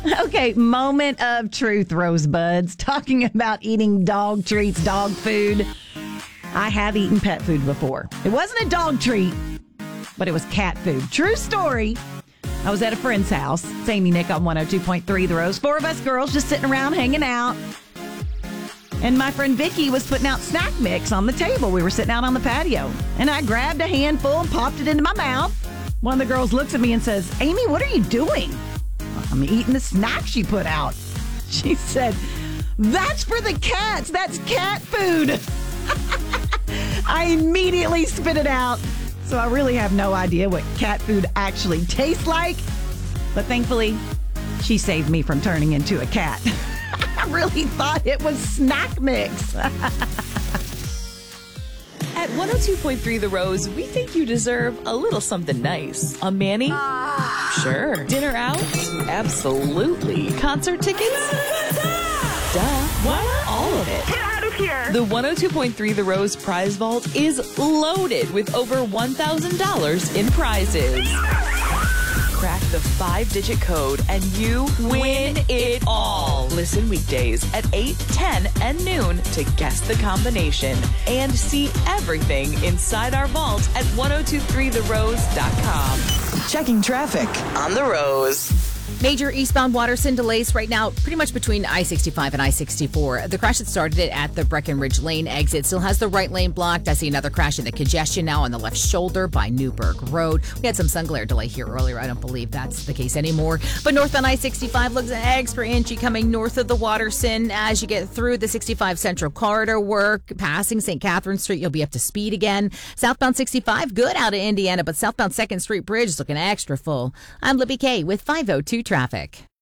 Okay, moment of truth, Rosebuds. Talking about eating dog treats, dog food. I have eaten pet food before. It wasn't a dog treat, but it was cat food. True story. I was at a friend's house. It's Amy Nick on 102.3 The Rose. 4 of us girls just sitting around hanging out. And my friend Vicky was putting out snack mix on the table. We were sitting out on the patio. And I grabbed a handful and popped it into my mouth. One of the girls looks at me and says, Amy, what are you doing? I'm eating the snack she put out. She said, that's for the cats. That's cat food. I immediately spit it out. So I really have no idea what cat food actually tastes like. But thankfully, she saved me from turning into a cat. I really thought it was snack mix. At 102.3 The Rose, we think you deserve a little something nice. A Manny? Sure. Dinner out? Absolutely. Concert tickets? Duh. Why not all of it? Get out of here! The 102.3 The Rose prize vault is loaded with over $1,000 in prizes. Crack the 5-digit code and you win it all. Listen weekdays at 8, 10, and noon to guess the combination and see everything inside our vault at 1023therose.com. Checking traffic on The Rose. Major eastbound Watterson delays right now pretty much between I-65 and I-64. The crash that started it at the Breckenridge Lane exit still has the right lane blocked. I see another crash in the congestion now on the left shoulder by Newburgh Road. We had some sun glare delay here earlier. I don't believe that's the case anymore. But north on I-65 looks extra inchy coming north of the Watterson. As you get through the 65 Central Corridor work, passing St. Catherine Street, you'll be up to speed again. Southbound 65, good out of Indiana, but southbound 2nd Street Bridge is looking extra full. I'm Libby Kay with 502 Traffic.